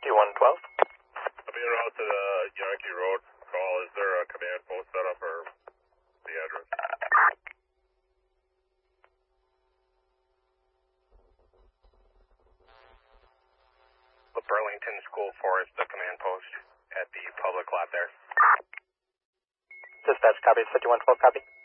5112. I'll be around to the Yankee Road call. Is there a command post set up or the address? The Burlington School Forest, the command post at the public lot there. Dispatch, copy. 5112, copy.